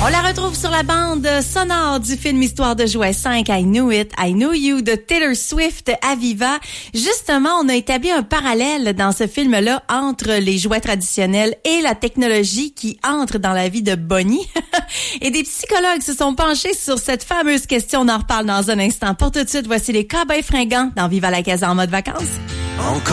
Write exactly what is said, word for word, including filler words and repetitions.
On la retrouve sur la bande sonore du film Histoire de jouets cinq, I Knew It, I Know You de Taylor Swift à Viva. Justement, on a établi un parallèle dans ce film-là entre les jouets traditionnels et la technologie qui entre dans la vie de Bonnie. Et des psychologues se sont penchés sur cette fameuse question. On en reparle dans un instant. Pour tout de suite, voici les Cowboys fringants dans Viva la Casa en mode vacances. Encore